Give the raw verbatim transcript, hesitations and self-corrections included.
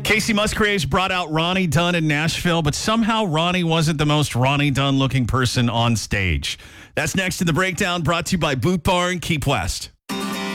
Casey Musgraves brought out Ronnie Dunn in Nashville, but somehow Ronnie wasn't the most Ronnie Dunn looking person on stage. That's next in the breakdown, brought to you by Boot Barn, Keep West.